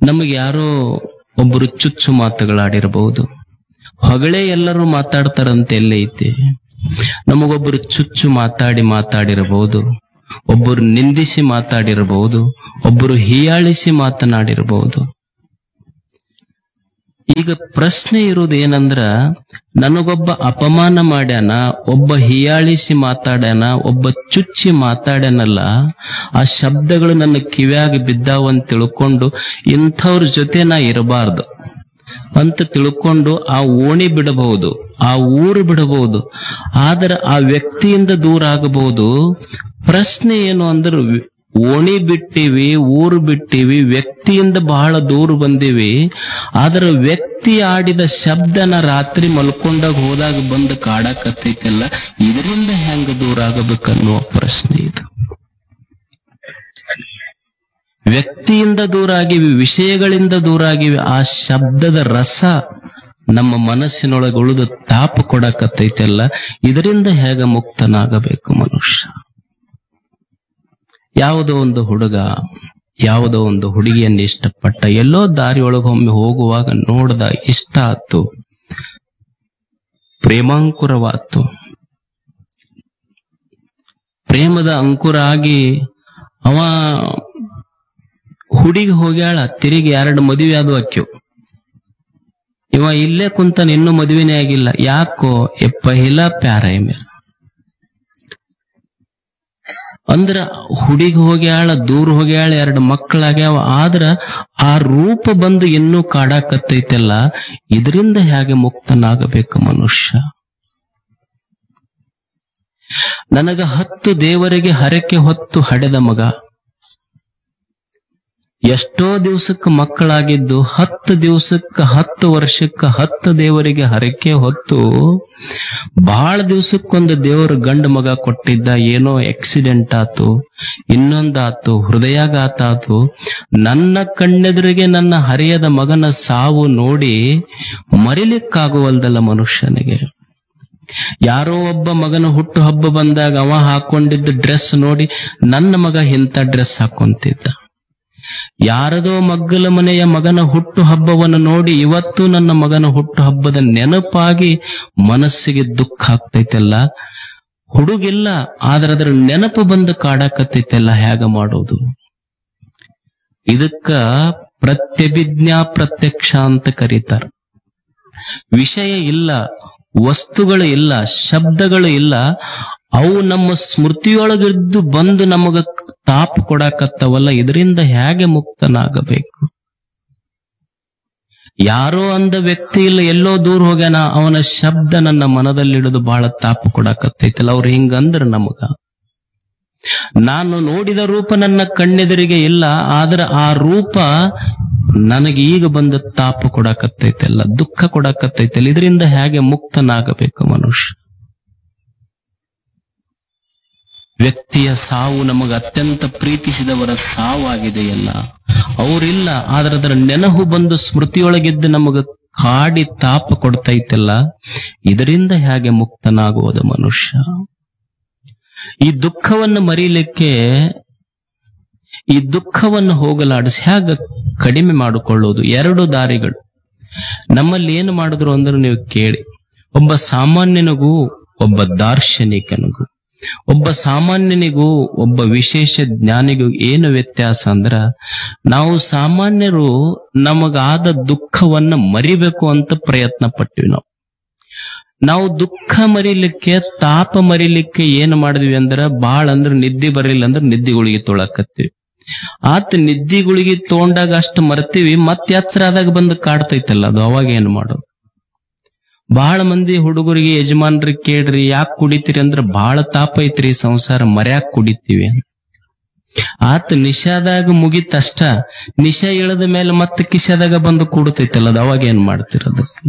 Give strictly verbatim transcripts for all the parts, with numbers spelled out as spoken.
ನಮಗೆ ಯಾರೋ ಒಬ್ಬರು ಚುಚ್ಚು ಮಾತುಗಳಾಡಿರಬಹುದು, ಹೊಗಳೇ ಎಲ್ಲರೂ ಮಾತಾಡ್ತಾರಂತೆ ಎಲ್ಲ ಐತಿ. ನಮಗೊಬ್ಬರು ಚುಚ್ಚು ಮಾತಾಡಿ ಮಾತಾಡಿರಬಹುದು, ಒಬ್ಬರು ನಿಂದಿಸಿ ಮಾತಾಡಿರಬಹುದು, ಒಬ್ಬರು ಹೀಯಾಳಿಸಿ ಮಾತನಾಡಿರಬಹುದು. ಈಗ ಪ್ರಶ್ನೆ ಇರುವುದು ಏನಂದ್ರ, ನನಗೊಬ್ಬ ಅಪಮಾನ ಮಾಡ್ಯಾನ, ಒಬ್ಬ ಹೀಯಾಳಿಸಿ ಮಾತಾಡ್ಯಾನ, ಒಬ್ಬ ಚುಚ್ಚಿ ಮಾತಾಡ್ಯಾನಲ್ಲ, ಆ ಶಬ್ದಗಳು ನನ್ನ ಕಿವ್ಯಾಗ ಬಿದ್ದಾವಂತ ತಿಳ್ಕೊಂಡು ಇಂಥವ್ರ ಜೊತೆ ನಾ ಇರಬಾರ್ದು ಅಂತ ತಿಳ್ಕೊಂಡು ಆ ಓಣಿ ಬಿಡಬಹುದು, ಆ ಊರು ಬಿಡಬಹುದು, ಆದ್ರೆ ಆ ವ್ಯಕ್ತಿಯಿಂದ ದೂರ ಆಗಬಹುದು. ಪ್ರಶ್ನೆ ಏನು ಅಂದ್ರೆ, ಓಣಿ ಬಿಟ್ಟಿವಿ, ಊರು ಬಿಟ್ಟಿವಿ, ವ್ಯಕ್ತಿಯಿಂದ ಬಹಳ ದೂರ ಬಂದಿವಿ, ಆದ್ರೆ ವ್ಯಕ್ತಿ ಆಡಿದ ಶಬ್ದನ ರಾತ್ರಿ ಮಲ್ಕೊಂಡಾಗ ಹೋದಾಗ ಬಂದು ಕಾಡಕತ್ತೈತಲ್ಲ, ಇದರಿಂದ ಹೆಂಗ ದೂರ ಆಗಬೇಕನ್ನುವ ಪ್ರಶ್ನೆ ಇದು. ವ್ಯಕ್ತಿಯಿಂದ ದೂರ ಆಗಿವಿ, ವಿಷಯಗಳಿಂದ ದೂರ ಆಗಿವಿ, ಆ ಶಬ್ದದ ರಸ ನಮ್ಮ ಮನಸ್ಸಿನೊಳಗೆ ಉಳಿದು ತಾಪ ಕೊಡಕತ್ತೈತಲ್ಲ, ಇದರಿಂದ ಹೇಗ ಮುಕ್ತನಾಗಬೇಕು ಮನುಷ್ಯ? ಯಾವುದೋ ಒಂದು ಹುಡುಗ ಯಾವುದೋ ಒಂದು ಹುಡುಗಿಯನ್ನು ಇಷ್ಟಪಟ್ಟ, ಎಲ್ಲೋ ದಾರಿಯೊಳಗೊಮ್ಮೆ ಹೋಗುವಾಗ ನೋಡ್ದ, ಇಷ್ಟ ಆತು, ಪ್ರೇಮಾಂಕುರವಾತು. ಪ್ರೇಮದ ಅಂಕುರ ಆಗಿ ಅವ ಹುಡುಗಿ ಹೋಗ್ಯಾಳ, ತಿರುಗಿ ಎರಡು ಮದುವೆ ಆದ್ವು ಅಕ್ಯು. ಇವ ಇಲ್ಲೇ ಕುಂತಾನ, ಇನ್ನೂ ಮದುವೆನೇ ಆಗಿಲ್ಲ. ಯಾಕೋ ಎ ಪಹಿಲಾ ಪ್ಯಾರ ಹೈ ಮೇರಾ. ಅಂದ್ರ ಹುಡುಗಿ ಹೋಗ್ಯಾಳ, ದೂರ ಹೋಗ್ಯಾಳ, ಎರಡು ಮಕ್ಕಳಾಗ್ಯಾವ, ಆದ್ರ ಆ ರೂಪ ಬಂದು ಇನ್ನೂ ಕಾಡಾಕತ್ತೈತಲ್ಲ, ಇದರಿಂದ ಹೇಗೆ ಮುಕ್ತನಾಗಬೇಕು ಮನುಷ್ಯ? ನನಗ ಹತ್ತು ದೇವರಿಗೆ ಹರಕೆ ಹೊತ್ತು ಹಡೆದ ಮಗ, ಎಷ್ಟೋ ದಿವಸಕ್ಕೆ ಮಕ್ಕಳಾಗಿದ್ದು, ಹತ್ತು ದಿವಸಕ್ಕ ಹತ್ತು ವರ್ಷಕ್ಕ ಹತ್ತು ದೇವರಿಗೆ ಹರಕೆ ಹೊತ್ತು ಬಹಳ ದಿವಸಕ್ಕೊಂದು ದೇವರು ಗಂಡ ಮಗ ಕೊಟ್ಟಿದ್ದ. ಏನೋ ಆಕ್ಸಿಡೆಂಟ್ ಆತು, ಇನ್ನೊಂದಾತು, ಹೃದಯಾಘಾತ ಆತು. ನನ್ನ ಕಣ್ಣೆದುರಿಗೆ ನನ್ನ ಹರಿಯದ ಮಗನ ಸಾವು ನೋಡಿ ಮರಿಲಿಕ್ಕಾಗುವಲ್ದಲ್ಲ ಮನುಷ್ಯನಿಗೆ. ಯಾರೋ ಒಬ್ಬ ಮಗನ ಹುಟ್ಟು ಹಬ್ಬ ಬಂದಾಗ ಅವ ಹಾಕೊಂಡಿದ್ದ ಡ್ರೆಸ್ ನೋಡಿ ನನ್ನ ಮಗ ಇಂಥ ಡ್ರೆಸ್ ಹಾಕೊಂತಿದ್ದ. ಯಾರದೋ ಮಗ್ಗಲ ಮನೆಯ ಮಗನ ಹುಟ್ಟು ಹಬ್ಬವನ್ನು ನೋಡಿ ಇವತ್ತು ನನ್ನ ಮಗನ ಹುಟ್ಟು ಹಬ್ಬದ ನೆನಪಾಗಿ ಮನಸ್ಸಿಗೆ ದುಃಖ ಆಗ್ತೈತೆಲ್ಲ. ಹುಡುಗಿಲ್ಲ, ಆದ್ರೆ ಅದರ ನೆನಪು ಬಂದು ಕಾಡಾಕತ್ತೈತೆಲ್ಲ, ಹೇಗ ಮಾಡೋದು? ಇದಕ್ಕ ಪ್ರತ್ಯಭಿಜ್ಞಾ ಪ್ರತ್ಯಕ್ಷ ಅಂತ ಕರೀತಾರ. ವಿಷಯ ಇಲ್ಲ, ವಸ್ತುಗಳು ಇಲ್ಲ, ಶಬ್ದಗಳು ಇಲ್ಲ, ಅವು ನಮ್ಮ ಸ್ಮೃತಿಯೊಳಗಿದ್ದು ಬಂದು ನಮಗ ತಾಪ ಕೊಡಾಕತ್ತವಲ್ಲ, ಇದರಿಂದ ಹೇಗೆ ಮುಕ್ತನಾಗಬೇಕು? ಯಾರೋ ಅಂದ ವ್ಯಕ್ತಿ ಇಲ್ಲ, ಎಲ್ಲೋ ದೂರ ಹೋಗ್ಯಾನ, ಅವನ ಶಬ್ದ ನನ್ನ ಮನದಲ್ಲಿಡಿದು ಬಹಳ ತಾಪ ಕೊಡಾಕತ್ತೈತಲ್ಲ. ಅವ್ರು ಹಿಂಗಂದ್ರ ನಮಗ, ನಾನು ನೋಡಿದ ರೂಪ ನನ್ನ ಕಣ್ಣೆದುರಿಗೆ ಇಲ್ಲ, ಆದ್ರೆ ಆ ರೂಪ ನನಗೆ ಈಗ ಬಂದ ತಾಪ ಕೊಡಾಕತ್ತೈತಲ್ಲ, ದುಃಖ ಕೊಡಾಕತ್ತೈತಲ್ಲ, ಇದರಿಂದ ಹೇಗೆ ಮುಕ್ತನಾಗಬೇಕು ಮನುಷ್ಯ? ವ್ಯಕ್ತಿಯ ಸಾವು ನಮಗೆ ಅತ್ಯಂತ ಪ್ರೀತಿಸಿದವರ ಸಾವಾಗಿದೆಯಲ್ಲ, ಅವರಿಲ್ಲ, ಆದ್ರೆ ಅದರ ನೆನಹು ಬಂದು ಸ್ಮೃತಿಯೊಳಗಿದ್ದು ನಮಗ ಕಾಡಿ ತಾಪ ಕೊಡ್ತೈತಲ್ಲ, ಇದರಿಂದ ಹೇಗೆ ಮುಕ್ತನಾಗುವುದು ಮನುಷ್ಯ? ಈ ದುಃಖವನ್ನು ಮರೀಲಿಕ್ಕೆ, ಈ ದುಃಖವನ್ನು ಹೋಗಲಾಡಿಸಿ ಹೇಗೆ ಕಡಿಮೆ ಮಾಡಿಕೊಳ್ಳುವುದು? ಎರಡು ದಾರಿಗಳು ನಮ್ಮಲ್ಲಿ ಏನು ಮಾಡಿದ್ರು ಅಂದ್ರೆ ನೀವು ಕೇಳಿ. ಒಬ್ಬ ಸಾಮಾನ್ಯನಿಗೂ ಒಬ್ಬ ದಾರ್ಶನಿಕನಿಗೂ, ಒಬ್ಬ ಸಾಮಾನ್ಯನಿಗೂ ಒಬ್ಬ ವಿಶೇಷ ಜ್ಞಾನಿಗೂ ಏನು ವ್ಯತ್ಯಾಸ ಅಂದ್ರ, ನಾವು ಸಾಮಾನ್ಯರು ನಮಗಾದ ದುಃಖವನ್ನ ಮರಿಬೇಕು ಅಂತ ಪ್ರಯತ್ನ ಪಟ್ಟಿವಿ. ನಾವು ನಾವು ದುಃಖ ಮರಿಲಿಕ್ಕೆ, ತಾಪ ಮರಿಲಿಕ್ಕೆ ಏನು ಮಾಡಿದ್ವಿ ಅಂದ್ರ, ಬಾಳ ಅಂದ್ರ ನಿದ್ದೆ ಬರಲಿಲ್ಲ ಅಂದ್ರೆ ನಿದ್ದಿಗುಳಿಗೆ ತೊಳಕತ್ತೀವಿ. ಆತ ನಿದ್ದಿಗುಳಿಗೆ ತೊಗೊಂಡಾಗ ಅಷ್ಟು ಮರ್ತೀವಿ, ಮತ್ತೆ ಎಚ್ಚರ ಆದಾಗ ಬಂದು ಕಾಡ್ತೈತಲ್ಲ, ಅದು ಅವಾಗ ಏನು ಮಾಡೋದು? ಬಹಳ ಮಂದಿ ಹುಡುಗರಿಗೆ, ಯಜಮಾನ್ರಿಗೆ ಕೇಳ್ರಿ, ಯಾಕೆ ಕುಡಿತೀರಿ ಅಂದ್ರ, ಬಹಳ ತಾಪ ಐತ್ರಿ ಸಂಸಾರ, ಮರ್ಯಾಕ್ ಕುಡಿತೀವಿ. ಆತ ನಿಶಾದಾಗ ಮುಗಿತಷ್ಟ, ನಿಶಾ ಇಳದ ಮೇಲೆ ಮತ್ತೆ ಕಿಶಾದಾಗ ಬಂದು ಕೂಡತೈತಲ್ಲ, ಅದು ಅವಾಗ ಏನ್ ಮಾಡ್ತೀರ? ಅದಕ್ಕೆ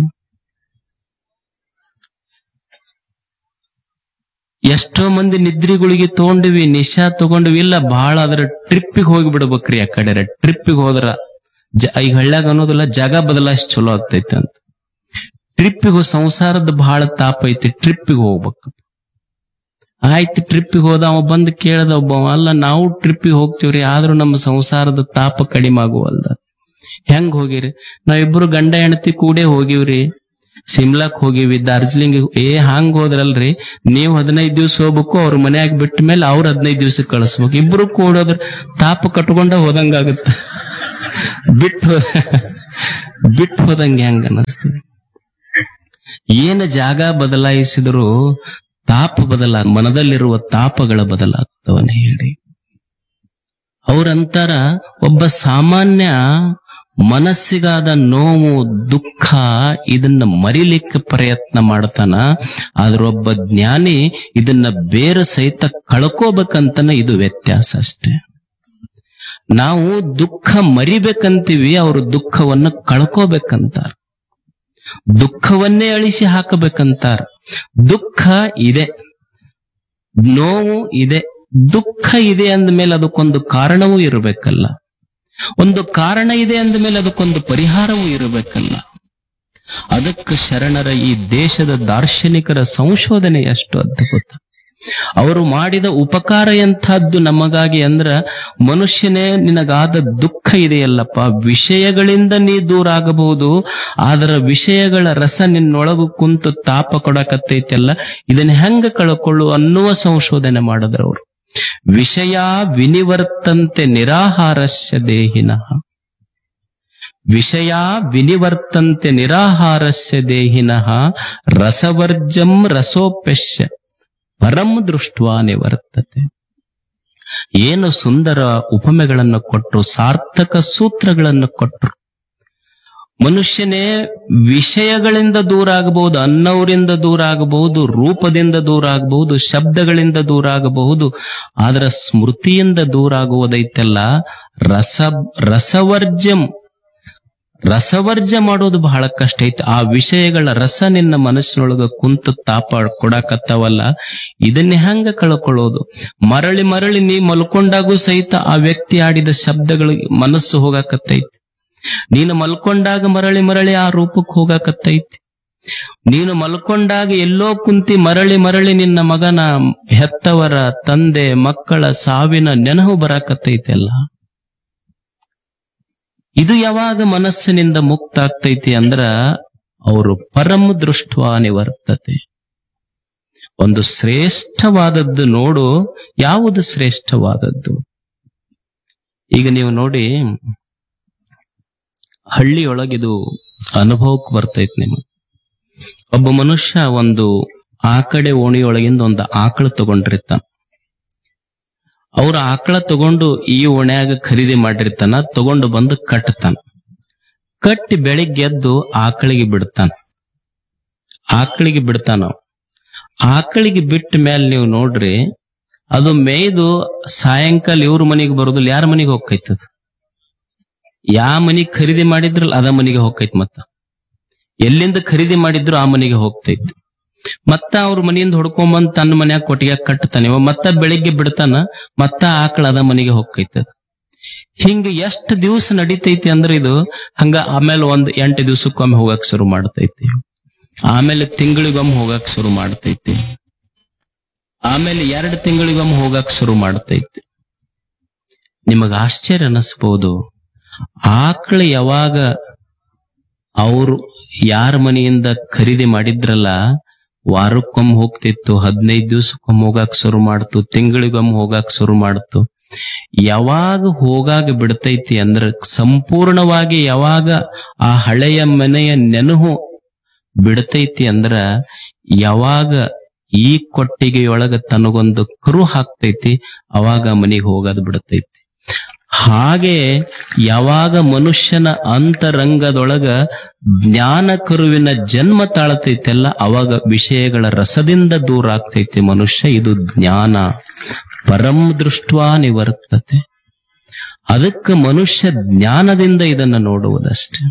ಎಷ್ಟೋ ಮಂದಿ ನಿದ್ರಿಗಳಿಗೆ ತಗೊಂಡಿವಿ, ನಿಶಾ ತಗೊಂಡಿವಿ, ಇಲ್ಲ ಬಹಳ ಅದ್ರ ಟ್ರಿಪ್ಪಿಗೆ ಹೋಗಿ ಬಿಡ್ಬೇಕ್ರಿ. ಆ ಕಡೆ ಟ್ರಿಪ್ಪಿಗೆ ಹೋದ್ರ ಈಗ ಹಳ್ಳ್ಯಾಗ ಅನ್ನೋದಿಲ್ಲ, ಜಾಗ ಬದಲಾಯಿಸಿ ಚಲೋ ಆಗ್ತೈತೆ ಅಂತ. ಟ್ರಿಪ್ಪಿಗೆ ಸಂಸಾರದ ಬಹಳ ತಾಪ ಐತಿ, ಟ್ರಿಪ್ಪಿಗೆ ಹೋಗ್ಬೇಕು. ಆಯ್ತು, ಟ್ರಿಪ್ಪಿಗೆ ಹೋದ, ಅವ ಬಂದು ಕೇಳದ ಒಬ್ಬ, ಅಲ್ಲ ನಾವು ಟ್ರಿಪ್ಪಿಗೆ ಹೋಗ್ತೀವ್ರಿ, ಆದ್ರೂ ನಮ್ಮ ಸಂಸಾರದ ತಾಪ ಕಡಿಮೆ ಆಗುವಲ್ದ. ಹೆಂಗ್ ಹೋಗಿರಿ? ನಾವಿಬ್ರು ಗಂಡ ಹೆಂಡತಿ ಕೂಡೇ ಹೋಗಿವ್ರಿ, ಸಿಮ್ಲಾಕ್ ಹೋಗಿವಿ, ದಾರ್ಜಿಲಿಂಗ್. ಏ ಹಂಗ್ ಹೋದ್ರಲ್ರಿ, ನೀವ್ ಹದಿನೈದು ದಿವ್ಸ ಹೋಗ್ಬೇಕು, ಅವ್ರ ಮನ್ಯಾಗ ಬಿಟ್ಟ ಮೇಲೆ ಅವ್ರ ಹದಿನೈದು ದಿವ್ಸ ಕಳಿಸ್ಬೇಕು. ಇಬ್ರು ಕೂಡೋದ್ರ ತಾಪ ಕಟ್ಕೊಂಡ ಹೋದಂಗಾಗತ್ತ. ಬಿಟ್ಟು ಬಿಟ್ಟು ಹೋದಂಗೆ ಹೆಂಗ ಅನ್ನಿಸ್ತದೆ. ಏನ ಜಾಗ ಬದಲಾಯಿಸಿದ್ರು ತಾಪ ಬದಲ ಮನದಲ್ಲಿರುವ ತಾಪಗಳ ಬದಲಾಗ್ತವನ್ನ ಹೇಳಿ. ಅವ್ರಂತಾರ, ಒಬ್ಬ ಸಾಮಾನ್ಯ ಮನಸ್ಸಿಗಾದ ನೋವು ದುಃಖ ಇದನ್ನ ಮರಿಲಿಕ್ಕೆ ಪ್ರಯತ್ನ ಮಾಡ್ತಾನ, ಆದ್ರೆ ಒಬ್ಬ ಜ್ಞಾನಿ ಇದನ್ನ ಬೇರೆ ಸಹಿತ ಕಳ್ಕೋಬೇಕಂತನ. ಇದು ವ್ಯತ್ಯಾಸ ಅಷ್ಟೇ. ನಾವು ದುಃಖ ಮರಿಬೇಕಂತೀವಿ, ಅವರು ದುಃಖವನ್ನ ಕಳ್ಕೋಬೇಕಂತಾರ. ದುಃಖವನ್ನೇ ಅಳಿಸಿ ಹಾಕಬೇಕಂತಾರ. ದುಃಖ ಇದೆ, ನೋವು ಇದೆ. ದುಃಖ ಇದೆ ಅಂದ್ಮೇಲೆ ಅದಕ್ಕೊಂದು ಕಾರಣವೂ ಇರಬೇಕಲ್ಲ. ಒಂದು ಕಾರಣ ಇದೆ ಅಂದ್ಮೇಲೆ ಅದಕ್ಕೊಂದು ಪರಿಹಾರವೂ ಇರಬೇಕಲ್ಲ. ಅದಕ್ಕೆ ಶರಣರ ಈ ದೇಶದ ದಾರ್ಶನಿಕರ ಸಂಶೋಧನೆ ಎಷ್ಟು ಅದ್ಭುತ. ಅವರು ಮಾಡಿದ ಉಪಕಾರ ಎಂಥದ್ದು ನಮಗಾಗಿ ಅಂದ್ರ, ಮನುಷ್ಯನೇ ನಿನಗಾದ ದುಃಖ ಇದೆಯಲ್ಲಪ್ಪ, ವಿಷಯಗಳಿಂದ ನೀ ದೂರ ಆಗಬಹುದು, ಆದರ ವಿಷಯಗಳ ರಸ ನಿನ್ನೊಳಗು ಕುಂತು ತಾಪ ಕೊಡಕತ್ತೈತೆಲ್ಲ, ಇದನ್ನ ಹೆಂಗ ಕಳ್ಕೊಳ್ಳು ಅನ್ನುವ ಸಂಶೋಧನೆ ಮಾಡಿದ್ರವ್ರು. ವಿಷಯ ವಿನಿವರ್ತಂತೆ ನಿರಾಹಾರಸ್ಯ ದೇಹಿನಃ, ವಿಷಯ ವಿನಿವರ್ತಂತೆ ನಿರಾಹಾರಸ್ಯ ದೇಹಿನಃ, ರಸವರ್ಜಂ ರಸೋಪ್ಯಶ್ಯ ಪರಂ ದೃಷ್ಟ್ವಾ ನಿವರ್ತತೆ. ಏನು ಸುಂದರ ಉಪಮೆಗಳನ್ನು ಕೊಟ್ಟರು, ಸಾರ್ಥಕ ಸೂತ್ರಗಳನ್ನು ಕೊಟ್ಟರು. ಮನುಷ್ಯನೇ ವಿಷಯಗಳಿಂದ ದೂರ ಆಗಬಹುದು, ಅನ್ನವರಿಂದ ದೂರ ಆಗಬಹುದು, ರೂಪದಿಂದ ದೂರ ಆಗಬಹುದು, ಶಬ್ದಗಳಿಂದ ದೂರ ಆಗಬಹುದು, ಆದ್ರ ಸ್ಮೃತಿಯಿಂದ ದೂರ ಆಗುವುದೈತೆಲ್ಲ ರಸ ರಸವರ್ಜಂ. ರಸವರ್ಜ ಮಾಡೋದು ಬಹಳ ಕಷ್ಟ ಐತಿ. ಆ ವಿಷಯಗಳ ರಸ ನಿನ್ನ ಮನಸ್ಸಿನೊಳಗ ಕುಂತು ತಾಪ ಕೊಡಾಕತ್ತಾವಲ್ಲ, ಇದನ್ನೇ ಹೆಂಗ ಕಳ್ಕೊಳ್ಳೋದು? ಮರಳಿ ಮರಳಿ ನೀ ಮಲ್ಕೊಂಡಾಗೂ ಸಹಿತ ಆ ವ್ಯಕ್ತಿ ಆಡಿದ ಶಬ್ದಗಳಿಗೆ ಮನಸ್ಸು ಹೋಗಾಕತ್ತೈತಿ. ನೀನು ಮಲ್ಕೊಂಡಾಗ ಮರಳಿ ಮರಳಿ ಆ ರೂಪಕ್ಕೆ ಹೋಗಾಕತ್ತೈತಿ. ನೀನು ಮಲ್ಕೊಂಡಾಗ ಎಲ್ಲೋ ಕುಂತಿ ಮರಳಿ ಮರಳಿ ನಿನ್ನ ಮಗನ, ಹೆತ್ತವರ, ತಂದೆ, ಮಕ್ಕಳ ಸಾವಿನ ನೆನಹು ಬರಾಕತ್ತೈತಿ ಅಲ್ಲ. ಇದು ಯಾವಾಗ ಮನಸ್ಸಿನಿಂದ ಮುಕ್ತ ಆಗ್ತೈತಿ ಅಂದ್ರ, ಅವರು ಪರಂ ದೃಷ್ಟ್ವಾ ನಿವರ್ತತೆ. ಒಂದು ಶ್ರೇಷ್ಠವಾದದ್ದು ನೋಡು. ಯಾವುದು ಶ್ರೇಷ್ಠವಾದದ್ದು? ಈಗ ನೀವು ನೋಡಿ, ಹಳ್ಳಿಯೊಳಗಿದು ಅನುಭವಕ್ಕೆ ಬರ್ತೈತಿ ನಿಮಗೆ. ಒಬ್ಬ ಮನುಷ್ಯ ಒಂದು ಆ ಕಡೆ ಓಣಿಯೊಳಗಿಂದ ಒಂದು ಆಕಳ ತಗೊಂಡಿರ್ತಾನ. ಅವ್ರ ಆಕಳ ತಗೊಂಡು ಈ ಓಣ್ಯಾಗ ಖರೀದಿ ಮಾಡಿರ್ತಾನ, ತಗೊಂಡು ಬಂದು ಕಟ್ತಾನ. ಕಟ್ಟಿ ಬೆಳಿಗ್ಗೆ ಎದ್ದು ಆಕಳಿಗೆ ಬಿಡ್ತಾನ. ಆಕಳಿಗೆ ಬಿಡ್ತಾನ. ಆಕಳಿಗೆ ಬಿಟ್ಟ ಮೇಲೆ ನೀವು ನೋಡ್ರಿ, ಅದು ಮೇಯ್ದು ಸಾಯಂಕಾಲ ಇವ್ರ ಮನೆಗೆ ಬರೋದಿಲ್ಲ, ಯಾರ ಮನೆಗೆ ಹೋಗ್ತೈತದ? ಯಾವ ಮನಿಗ್ ಖರೀದಿ ಮಾಡಿದ್ರಲ್ಲ ಅದ ಮನೆಗೆ ಹೋಗ್ತೈತಿ. ಮತ್ತ ಎಲ್ಲಿಂದ ಖರೀದಿ ಮಾಡಿದ್ರು ಆ ಮನೆಗೆ ಹೋಗ್ತೈತಿ. ಮತ್ತ ಅವ್ರ ಮನೆಯಿಂದ ಹೊಡ್ಕೊಂಬಂದ್ ತನ್ನ ಮನ್ಯಾಗ ಕೊಟ್ಟಿಗೆ ಕಟ್ತಾನೆ. ಮತ್ತ ಬೆಳಿಗ್ಗೆ ಬಿಡ್ತಾನ, ಮತ್ತ ಆಕಳ ಅದ ಮನೆಗೆ ಹೋಗ್ತೈತದ. ಹಿಂಗ ಎಷ್ಟ್ ದಿವ್ಸ ನಡೀತೈತಿ ಅಂದ್ರೆ ಇದು ಹಂಗ. ಆಮೇಲೆ ಒಂದ್ ಎಂಟು ದಿವ್ಸಕ್ಕೊಮ್ಮೆ ಹೋಗಕ್ ಶುರು ಮಾಡ್ತೈತಿ. ಆಮೇಲೆ ತಿಂಗಳಿಗೊಮ್ಮೆ ಹೋಗಕ್ ಶುರು ಮಾಡ್ತೈತಿ. ಆಮೇಲೆ ಎರಡು ತಿಂಗಳಿಗೊಮ್ಮೆ ಹೋಗಕ್ ಶುರು ಮಾಡ್ತೈತಿ. ನಿಮಗ ಆಶ್ಚರ್ಯ ಅನಿಸ್ಬೋದು. ಆಕಳ ಯಾವಾಗ ಅವರು ಯಾರ ಮನೆಯಿಂದ ಖರೀದಿ ಮಾಡಿದ್ರಲ್ಲ, ವಾರಕ್ಕೊಮ್ಮೆ ಹೋಗ್ತಿತ್ತು, ಹದಿನೈದು ದಿವ್ಸಕ್ಕೊಮ್ಮೆ ಹೋಗಾಕ್ ಶುರು ಮಾಡ್ತು, ತಿಂಗಳಿಗೊಮ್ಮೆ ಹೋಗಾಕ್ ಶುರು ಮಾಡ್ತು. ಯಾವಾಗ ಹೋಗಾಗ ಬಿಡ್ತೈತಿ ಅಂದ್ರೆ, ಸಂಪೂರ್ಣವಾಗಿ ಯಾವಾಗ ಆ ಹಳೆಯ ಮನೆಯ ನೆನಹು ಬಿಡ್ತೈತಿ ಅಂದ್ರ, ಯಾವಾಗ ಈ ಕೊಟ್ಟಿಗೆಯೊಳಗ ತನಗೊಂದು ಕರು ಹಾಕ್ತೈತಿ, ಅವಾಗ ಮನೆಗೆ ಹೋಗೋದು ಬಿಡ್ತೈತಿ. ಹಾಗೆ ಯಾವಾಗ ಮನುಷ್ಯನ ಅಂತರಂಗದೊಳಗ ಜ್ಞಾನ ಕರುವಿನ ಜನ್ಮ ತಾಳತೈತೆಲ್ಲ, ಅವಾಗ ವಿಷಯಗಳ ರಸದಿಂದ ದೂರ ಆಗ್ತೈತಿ ಮನುಷ್ಯ. ಇದು ಜ್ಞಾನ. ಪರಂ ದೃಷ್ಟ್ವಾ ನಿವರ್ತತೆ. ಅದಕ್ಕೆ ಮನುಷ್ಯ ಜ್ಞಾನದಿಂದ ಇದನ್ನ ನೋಡುವುದಷ್ಟೇ.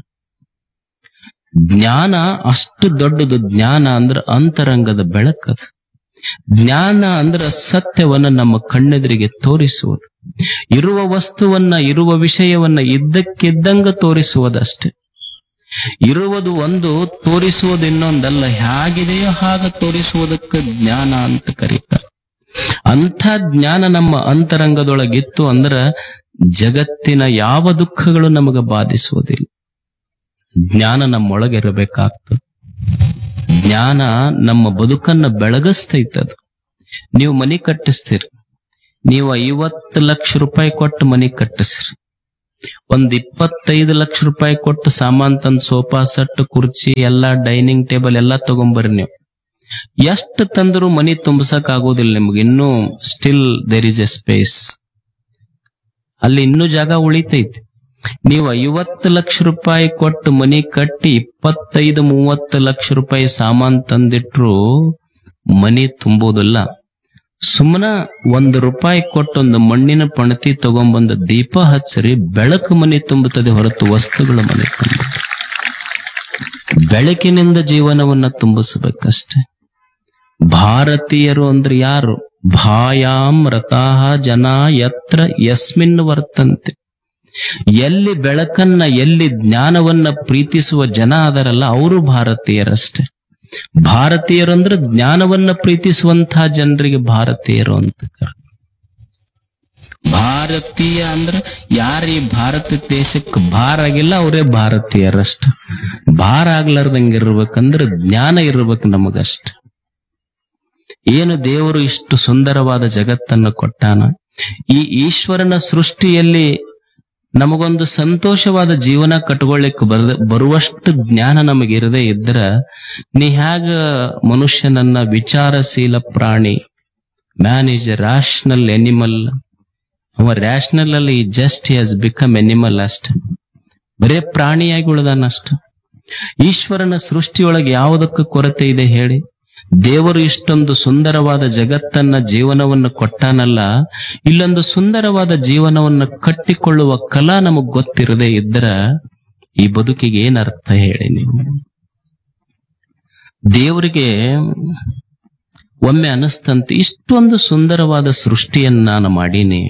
ಜ್ಞಾನ ಅಷ್ಟು ದೊಡ್ಡದು. ಜ್ಞಾನ ಅಂದ್ರೆ ಅಂತರಂಗದ ಬೆಳಕದು. ಜ್ಞಾನ ಅಂದ್ರೆ ಸತ್ಯವನ್ನ ನಮ್ಮ ಕಣ್ಣೆದುರಿಗೆ ತೋರಿಸುವುದು. ಇರುವ ವಸ್ತುವನ್ನ, ಇರುವ ವಿಷಯವನ್ನ ಇದ್ದಕ್ಕಿದ್ದಂಗ ತೋರಿಸುವುದಷ್ಟೇ. ಇರುವುದು ಒಂದು, ತೋರಿಸುವುದು ಇನ್ನೊಂದಲ್ಲ. ಹೇಗಿದೆಯೋ ಹಾಗೆ ತೋರಿಸುವುದಕ್ಕೆ ಜ್ಞಾನ ಅಂತ ಕರೀತಾರೆ. ಅಂಥ ಜ್ಞಾನ ನಮ್ಮ ಅಂತರಂಗದೊಳಗಿತ್ತು ಅಂದ್ರ ಜಗತ್ತಿನ ಯಾವ ದುಃಖಗಳು ನಮಗೆ ಬಾಧಿಸುವುದಿಲ್ಲ. ಜ್ಞಾನ ನಮ್ಮೊಳಗಿರಬೇಕಾಗ್ತದೆ. ಜ್ಞಾನ ನಮ್ಮ ಬದುಕನ್ನ ಬೆಳಗಿಸ್ತೈತದು. ನೀವು ಮನಿ ಕಟ್ಟಿಸ್ತೀರಿ, ನೀವು ಐವತ್ತು ಲಕ್ಷ ರೂಪಾಯಿ ಕೊಟ್ಟು ಮನಿ ಕಟ್ಟಿಸ್ರಿ, ಒಂದ್ ಇಪ್ಪತ್ತೈದು ಲಕ್ಷ ರೂಪಾಯಿ ಕೊಟ್ಟು ಸಾಮಾನ್ ತಂದ್ ಸೋಫಾ ಸೆಟ್ ಕುರ್ಚಿ ಎಲ್ಲಾ ಡೈನಿಂಗ್ ಟೇಬಲ್ ಎಲ್ಲಾ ತಗೊಂಬರ್ರಿ. ನೀವು ಎಷ್ಟು ತಂದ್ರು ಮನಿ ತುಂಬಸಕ್ ಆಗೋದಿಲ್ಲ ನಿಮ್ಗೆ. ಇನ್ನೂ still there is A space, ಅಲ್ಲಿ ಇನ್ನೂ ಜಾಗ ಉಳಿತೈತಿ. ನೀವು ಐವತ್ತು ಲಕ್ಷ ರೂಪಾಯಿ ಕೊಟ್ಟು ಮನಿ ಕಟ್ಟಿ ಇಪ್ಪತ್ತೈದು ಮೂವತ್ತು ಲಕ್ಷ ರೂಪಾಯಿ ಸಾಮಾನ್ ತಂದಿಟ್ರು ಮನಿ ತುಂಬೋದಿಲ್ಲ. ಸುಮ್ಮನ ಒಂದು ರೂಪಾಯಿ ಕೊಟ್ಟೊಂದು ಮಣ್ಣಿನ ಪಣತಿ ತಗೊಂಬಂದ ದೀಪ ಹಚ್ಚರಿ, ಬೆಳಕು ಮನಿ ತುಂಬುತ್ತದೆ ಹೊರತು ವಸ್ತುಗಳ ಮನೆ ತುಂಬ. ಬೆಳಕಿನಿಂದ ಜೀವನವನ್ನ ತುಂಬಿಸಬೇಕಷ್ಟೆ. ಭಾರತೀಯರು ಅಂದ್ರೆ ಯಾರು? ಭಾಯಾಂ ರತಾಹ ಜನ ಯತ್ರ ಯಸ್ಮಿನ್ ವರ್ತಂತೆ. ಎಲ್ಲಿ ಬೆಳಕನ್ನ, ಎಲ್ಲಿ ಜ್ಞಾನವನ್ನ ಪ್ರೀತಿಸುವ ಜನ ಅದರಲ್ಲ, ಅವರು ಭಾರತೀಯರಷ್ಟೇ. ಭಾರತೀಯರು ಅಂದ್ರೆ ಜ್ಞಾನವನ್ನ ಪ್ರೀತಿಸುವಂತಹ ಜನರಿಗೆ ಭಾರತೀಯರು ಅಂತ ಕರ. ಭಾರತೀಯ ಅಂದ್ರೆ ಯಾರ ಈ ಭಾರತ ದೇಶಕ್ಕೆ ಭಾರ ಆಗಿಲ್ಲ ಅವರೇ ಭಾರತೀಯರಷ್ಟ. ಭಾರ ಆಗ್ಲಾರ್ದಂಗಿರ್ಬೇಕಂದ್ರೆ ಜ್ಞಾನ ಇರ್ಬೇಕು ನಮಗಷ್ಟ. ಏನು ದೇವರು ಇಷ್ಟು ಸುಂದರವಾದ ಜಗತ್ತನ್ನು ಕೊಟ್ಟಾನ. ಈ ಈಶ್ವರನ ಸೃಷ್ಟಿಯಲ್ಲಿ ನಮಗೊಂದು ಸಂತೋಷವಾದ ಜೀವನ ಕಟ್ಕೊಳ್ಳಿಕ್ ಬರ ಬರುವಷ್ಟು ಜ್ಞಾನ ನಮಗಿರದೇ ಇದ್ರ ನೀ ಹ್ಯಾಗ ಮನುಷ್ಯನನ್ನ ವಿಚಾರಶೀಲ ಪ್ರಾಣಿ, man is A rational animal. ಅವ ರ್ಯಾಷನಲ್ ಅಲ್ಲಿ ಜಸ್ಟ್ ಹ್ಯಾಸ್ ಬಿಕಮ್ ಎನಿಮಲ್ ಅಷ್ಟ, ಬರೇ ಪ್ರಾಣಿಯಾಗಿ ಉಳಿದಾನಷ್ಟ. ಈಶ್ವರನ ಸೃಷ್ಟಿಯೊಳಗೆ ಯಾವುದಕ್ಕೆ ಕೊರತೆ ಇದೆ ಹೇಳಿ? ದೇವರು ಇಷ್ಟೊಂದು ಸುಂದರವಾದ ಜಗತ್ತನ್ನ, ಜೀವನವನ್ನು ಕೊಟ್ಟಾನಲ್ಲ, ಇಲ್ಲೊಂದು ಸುಂದರವಾದ ಜೀವನವನ್ನು ಕಟ್ಟಿಕೊಳ್ಳುವ ಕಲಾ ನಮಗ್ ಗೊತ್ತಿರದೇ ಇದ್ರ ಈ ಬದುಕಿಗೆ ಏನರ್ಥ ಹೇಳಿ ನೀವು? ದೇವರಿಗೆ ಒಮ್ಮೆ ಅನಿಸ್ತಂತೆ, ಇಷ್ಟೊಂದು ಸುಂದರವಾದ ಸೃಷ್ಟಿಯನ್ನ ನಾನು ಮಾಡೀನಿ,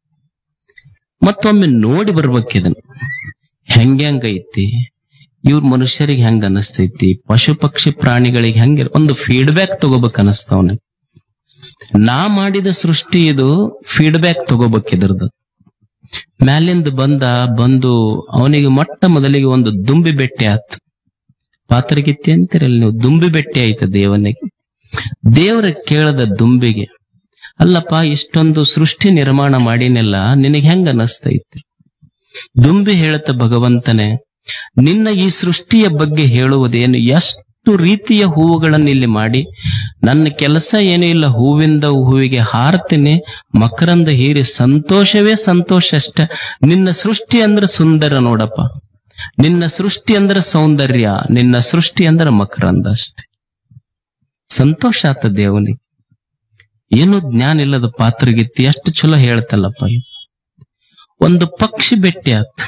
ಮತ್ತೊಮ್ಮೆ ನೋಡಿ ಬರ್ಬೇಕಿದನ್ ಹೆಂಗೈತಿ, ಇವ್ರ ಮನುಷ್ಯರಿಗೆ ಹೆಂಗ ಅನಿಸ್ತೈತಿ, ಪಶು ಪಕ್ಷಿ ಪ್ರಾಣಿಗಳಿಗೆ ಹೆಂಗ, ಒಂದು ಫೀಡ್ಬ್ಯಾಕ್ ತಗೋಬೇಕು ಅನಿಸ್ತಾವನ. ನಾ ಮಾಡಿದ ಸೃಷ್ಟಿ ಇದು, ಫೀಡ್ಬ್ಯಾಕ್ ತಗೋಬೇಕು ಇದ್ರದ್ದು. ಮ್ಯಾಲಿಂದ ಬಂದ ಬಂದು ಅವನಿಗೆ ಮೊಟ್ಟ ಮೊದಲಿಗೆ ಒಂದು ದುಂಬಿ ಬೆಟ್ಟೆ ಆತು. ಪಾತ್ರಗಿತ್ತಿ ಅಂತೀರಲ್ಲ ನೀವು, ದುಂಬಿ ಬೆಟ್ಟೆ ಆಯ್ತು ದೇವನಿಗೆ. ದೇವರ ಕೇಳದ ದುಂಬಿಗೆ, ಅಲ್ಲಪ್ಪ ಇಷ್ಟೊಂದು ಸೃಷ್ಟಿ ನಿರ್ಮಾಣ ಮಾಡಿನೆಲ್ಲ, ನಿನಗೆ ಹೆಂಗ ಅನಿಸ್ತೈತಿ? ದುಂಬಿ ಹೇಳತ್ತ, ಭಗವಂತನೇ ನಿನ್ನ ಈ ಸೃಷ್ಟಿಯ ಬಗ್ಗೆ ಹೇಳುವುದೇನು? ಎಷ್ಟು ರೀತಿಯ ಹೂವುಗಳನ್ನು ಇಲ್ಲಿ ಮಾಡಿ, ನನ್ನ ಕೆಲಸ ಏನೂ ಇಲ್ಲ, ಹೂವಿಂದ ಹೂವಿಗೆ ಹಾರ್ತೀನಿ, ಮಕರಂದ ಹೀರಿ ಸಂತೋಷವೇ ಸಂತೋಷ ಅಷ್ಟೆ. ನಿನ್ನ ಸೃಷ್ಟಿ ಅಂದ್ರೆ ಸುಂದರ ನೋಡಪ್ಪ, ನಿನ್ನ ಸೃಷ್ಟಿ ಅಂದ್ರೆ ಸೌಂದರ್ಯ, ನಿನ್ನ ಸೃಷ್ಟಿ ಅಂದ್ರೆ ಮಕರಂದ ಅಷ್ಟೆ. ಸಂತೋಷ ಆತ ದೇವನಿಗೆ. ಏನು ಜ್ಞಾನ ಇಲ್ಲದ ಪಾತ್ರಗಿತ್ತಿ ಎಷ್ಟು ಚಲೋ ಹೇಳ್ತಲ್ಲಪ್ಪ ಇದು. ಒಂದು ಪಕ್ಷಿ ಭೇಟಿ ಆತು.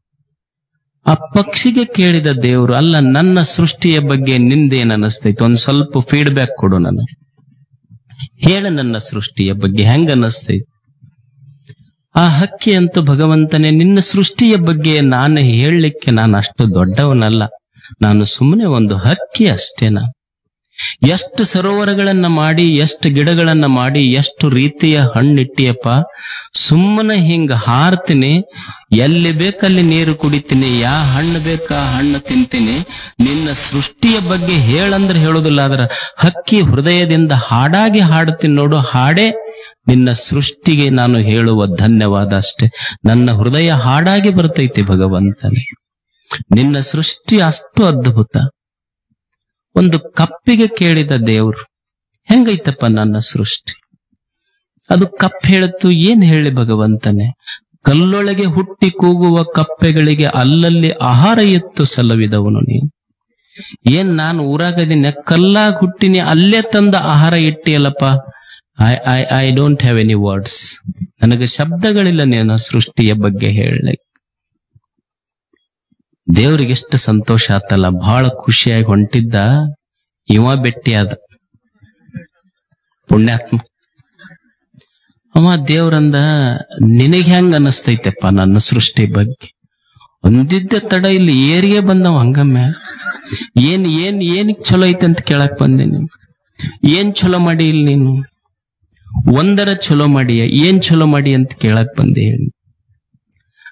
ಆ ಪಕ್ಷಿಗೆ ಕೇಳಿದ ದೇವರು, ಅಲ್ಲ ನನ್ನ ಸೃಷ್ಟಿಯ ಬಗ್ಗೆ ನಿಂದೇನ್ ಅನಿಸ್ತೈತಿ, ಒಂದ್ ಸ್ವಲ್ಪ ಫೀಡ್ಬ್ಯಾಕ್ ಕೊಡು ನನಗೆ, ಹೇಳ ನನ್ನ ಸೃಷ್ಟಿಯ ಬಗ್ಗೆ ಹೆಂಗ ಅನಿಸ್ತೈತಿ. ಆ ಹಕ್ಕಿ ಅಂತೂ, ಭಗವಂತನೇ ನಿನ್ನ ಸೃಷ್ಟಿಯ ಬಗ್ಗೆ ನಾನು ಹೇಳಲಿಕ್ಕೆ ನಾನು ಅಷ್ಟು ದೊಡ್ಡವನಲ್ಲ, ನಾನು ಸುಮ್ಮನೆ ಒಂದು ಹಕ್ಕಿ ಅಷ್ಟೇನಾ. ಎಷ್ಟು ಸರೋವರಗಳನ್ನ ಮಾಡಿ, ಎಷ್ಟು ಗಿಡಗಳನ್ನ ಮಾಡಿ, ಎಷ್ಟು ರೀತಿಯ ಹಣ್ಣಿಟ್ಟಿಯಪ್ಪ, ಸುಮ್ಮನೆ ಹಿಂಗ ಹಾರ್ತೀನಿ, ಎಲ್ಲಿ ಬೇಕಲ್ಲಿ ನೀರು ಕುಡಿತೀನಿ, ಯಾ ಹಣ್ಣು ಬೇಕಾ ಹಣ್ಣು ತಿಂತೀನಿ, ನಿನ್ನ ಸೃಷ್ಟಿಯ ಬಗ್ಗೆ ಹೇಳಂದ್ರೆ ಹೇಳೋದಿಲ್ಲ. ಆದ್ರ ಹಕ್ಕಿ ಹೃದಯದಿಂದ ಹಾಡಾಗಿ ಹಾಡ್ತೀನಿ ನೋಡು, ಹಾಡೇ ನಿನ್ನ ಸೃಷ್ಟಿಗೆ ನಾನು ಹೇಳುವ ಧನ್ಯವಾದ ಅಷ್ಟೇ. ನನ್ನ ಹೃದಯ ಹಾಡಾಗಿ ಬರ್ತೈತಿ ಭಗವಂತನೇ. ನಿನ್ನ ಸೃಷ್ಟಿ ಅಷ್ಟು ಅದ್ಭುತ. ಒಂದು ಕಪ್ಪಿಗೆ ಕೇಳಿದ ದೇವ್ರು, ಹೆಂಗೈತಪ್ಪ ನನ್ನ ಸೃಷ್ಟಿ? ಅದು ಕಪ್ಪು ಹೇಳತ್ತು, ಏನ್ ಹೇಳಿ ಭಗವಂತನೇ, ಕಲ್ಲೊಳಗೆ ಹುಟ್ಟಿ ಕೂಗುವ ಕಪ್ಪೆಗಳಿಗೆ ಅಲ್ಲಲ್ಲಿ ಆಹಾರ ಎತ್ತು ಸಲವಿದವನು ನೀನು. ಏನ್ ನಾನು ಊರಾಗದಿನ, ಕಲ್ಲಾಗ ಹುಟ್ಟಿನಿ, ಅಲ್ಲೇ ತಂದ ಆಹಾರ ಇಟ್ಟಿಯಲ್ಲಪ್ಪ. I I I don't have any words. ನನಗೆ ಶಬ್ದಗಳಿಲ್ಲ ನಿನ್ನ ಸೃಷ್ಟಿಯ ಬಗ್ಗೆ ಹೇಳಲಿಕ್ಕೆ. ದೇವ್ರಿಗೆ ಎಷ್ಟು ಸಂತೋಷ ಆತಲ್ಲ, ಬಹಳ ಖುಷಿಯಾಗಿ ಹೊಂಟಿದ್ದ. ಇವ ಭೇಟಿಯಾದ ಪುಣ್ಯಾತ್ಮ. ಅವ ದೇವ್ರಂದ, ನಿನಗೆ ಹೆಂಗ ಅನಿಸ್ತೈತೆಪ್ಪ ನನ್ನ ಸೃಷ್ಟಿ ಬಗ್ಗೆ? ಒಂದಿದ್ದ ತಡ ಇಲ್ಲಿ ಏರಿಗೆ ಬಂದವ ಹಂಗಮ್ಮ. ಏನ್ ಏನ್ ಏನಿಗ್ ಚಲೋ ಐತೆ ಅಂತ ಕೇಳಕ್ ಬಂದೆ. ನೀನು ಏನ್ ಚಲೋ ಮಾಡಿ ಇಲ್ಲಿ, ನೀನು ಒಂದರ ಚಲೋ ಮಾಡಿಯ, ಏನ್ ಚಲೋ ಮಾಡಿ ಅಂತ ಕೇಳಕ್ ಬಂದೆ. ಹೇಳಿ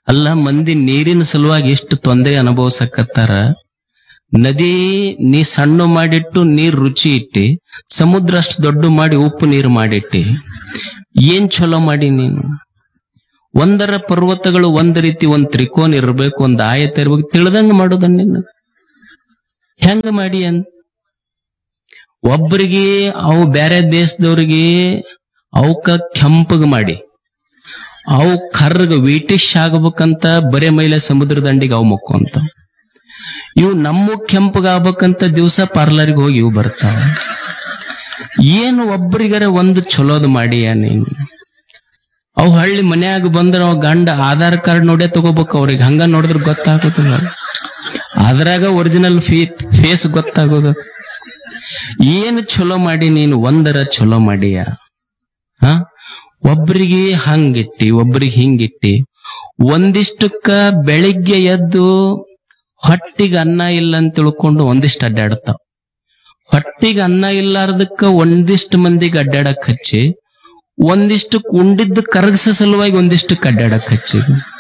ಅಲ್ಲ, ಮಂದಿ ನೀರಿನ ಸಲುವಾಗಿ ಎಷ್ಟು ತೊಂದರೆ ಅನುಭವಿಸಕತ್ತಾರ. ನದಿ ನೀ ಸಣ್ಣ ಮಾಡಿಟ್ಟು ನೀರ್ ರುಚಿ ಇಟ್ಟಿ, ಸಮುದ್ರ ಅಷ್ಟು ದೊಡ್ಡ ಮಾಡಿ ಉಪ್ಪು ನೀರು ಮಾಡಿಟ್ಟಿ. ಏನ್ ಚಲೋ ಮಾಡಿ ನೀನು? ಒಂದರ ಪರ್ವತಗಳು ಒಂದ್ ರೀತಿ ಒಂದ್ ತ್ರಿಕೋನ ಇರ್ಬೇಕು, ಒಂದ್ ಆಯತ ಇರ್ಬೇಕು, ತಿಳಿದಂಗ ಮಾಡೋದನ್ನ ನಿನ್ನ ಹೆಂಗ ಮಾಡಿ ಅಂತ. ಒಬ್ಬರಿಗೆ ಅವು ಬೇರೆ ದೇಶದವ್ರಿಗೆ ಅವಕ್ಕ ಕೆಂಪಗ ಮಾಡಿ, ಅವು ಕರ್ಗ ವೀಟಿಶ್ ಆಗ್ಬೇಕಂತ ಬರೇ ಮೈಲೆ ಸಮುದ್ರ ದಂಡಿಗೆ ಅವು ಮುಕ್ಕೊಂತ. ಇವು ನಮ್ಮ ಕೆಂಪಗ ಆಗ್ಬೇಕಂತ ದಿವಸ ಪಾರ್ಲರ್ಗೆ ಹೋಗಿ ಇವು ಬರ್ತಾವ. ಏನು ಒಬ್ಬರಿಗರ ಒಂದು ಚಲೋದ್ ಮಾಡಿಯ ನೀನು? ಅವ್ ಹಳ್ಳಿ ಮನ್ಯಾಗ ಬಂದ್ರ ಅವ ಗಂಡ ಆಧಾರ್ ಕಾರ್ಡ್ ನೋಡೇ ತಗೋಬೇಕು, ಅವ್ರಿಗೆ ಹಂಗ ನೋಡಿದ್ರೆ ಗೊತ್ತಾಗೋದಿಲ್ಲ. ಅದ್ರಾಗ ಒರಿಜಿನಲ್ ಫೀ ಫೇಸ್ ಗೊತ್ತಾಗೋದು. ಏನು ಚಲೋ ಮಾಡಿ ನೀನು? ಒಂದರ ಚಲೋ ಮಾಡಿಯ? ಹ ಒಬ್ರಿಗೆ ಹಂಗಿಟ್ಟಿ, ಒಬ್ರಿಗೆ ಹಿಂಗಿಟ್ಟಿ. ಒಂದಿಷ್ಟಕ್ಕ ಬೆಳಿಗ್ಗೆ ಎದ್ದು ಹೊಟ್ಟಿಗೆ ಅನ್ನ ಇಲ್ಲ ಅಂತ ತಿಳ್ಕೊಂಡು ಒಂದಿಷ್ಟು ಅಡ್ಡಾಡ್ತಾವ. ಹೊಟ್ಟಿಗೆ ಅನ್ನ ಇಲ್ಲಾರ್ದಕ್ಕ ಒಂದಿಷ್ಟು ಮಂದಿಗೆ ಅಡ್ಡಾಡಕ್ ಹಚ್ಚಿ, ಒಂದಿಷ್ಟು ಉಂಡಿದ್ದು ಕರಗಸ ಸಲುವಾಗಿ ಒಂದಿಷ್ಟು ಅಡ್ಡಾಡಕ್ ಹಚ್ಚಿ.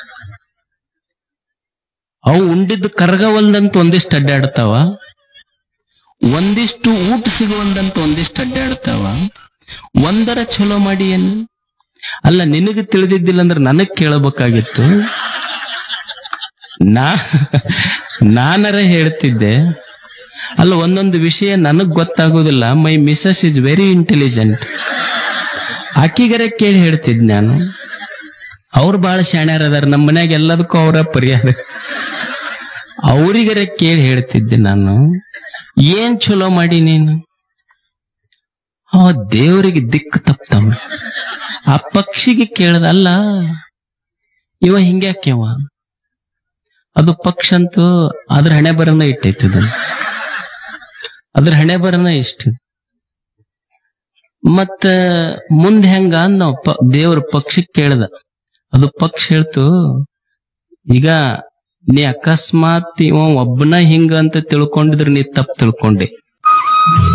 ಅವು ಉಂಡಿದ್ದು ಕರಗವಲ್ದಂತ ಒಂದಿಷ್ಟು ಅಡ್ಡಾಡ್ತಾವ, ಒಂದಿಷ್ಟು ಊಟ ಸಿಗವಲ್ದಂತ ಒಂದಿಷ್ಟು ಅಡ್ಡಾಡ್ತಾವ. ಒಂದರ ಚಲೋ ಮಾಡಿ ಏನು? ಅಲ್ಲ, ನಿನಗೆ ತಿಳಿದಿದ್ದಿಲ್ಲ ಅಂದ್ರೆ ನನಗ್ ಕೇಳಬೇಕಾಗಿತ್ತು. ನಾ ನಾನರ ಹೇಳ್ತಿದ್ದೆ. ಅಲ್ಲ, ಒಂದೊಂದು ವಿಷಯ ನನಗ್ ಗೊತ್ತಾಗೋದಿಲ್ಲ. ಮೈ ಮಿಸಸ್ ಇಸ್ ವೆರಿ ಇಂಟೆಲಿಜೆಂಟ್. ಆಕಿಗರ ಕೇಳಿ ಹೇಳ್ತಿದ್ ನಾನು. ಅವ್ರು ಬಹಳ ಶಾಣ್ಯಾರ ಅದಾರ, ನಮ್ಮ ಮನ್ಯಾಗ ಎಲ್ಲದಕ್ಕೂ ಅವರ ಪರಿಹಾರ. ಅವ್ರಿಗರ ಕೇಳಿ ಹೇಳ್ತಿದ್ದೆ ನಾನು. ಏನ್ ಚಲೋ ಮಾಡಿ ನೀನು? ಆ ದೇವರಿಗೆ ದಿಕ್ಕು ತಪ್ತವ. ಆ ಪಕ್ಷಿಗೆ ಕೇಳದಲ್ಲ, ಇವ ಹಿಂಗ್ಯಾಕ್ಯವ? ಅದು ಪಕ್ಷ ಅಂತೂ ಅದ್ರ ಹಣೆ ಬರನ ಇಟ್ಟೈತದ, ಅದ್ರ ಹಣೆ ಬರನ ಇಷ್ಟ. ಮತ್ತ ಮುಂದೆ ಹೆಂಗ ನಾವು ದೇವ್ರ ಪಕ್ಷಕ್ಕೆ ಕೇಳ್ದ. ಅದು ಪಕ್ಷ ಹೇಳ್ತು, ಈಗ ನೀ ಅಕಸ್ಮಾತ್ ಇವ ಒಬ್ಬನ ಹಿಂಗ ಅಂತ ತಿಳ್ಕೊಂಡಿದ್ರೆ ನೀ ತಪ್ಪು ತಿಳ್ಕೊಂಡೆ.